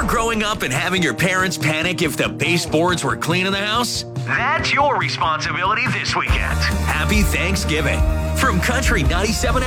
growing up and having your parents panic if the baseboards were clean in the house? That's your responsibility this weekend. Happy Thanksgiving from Country 97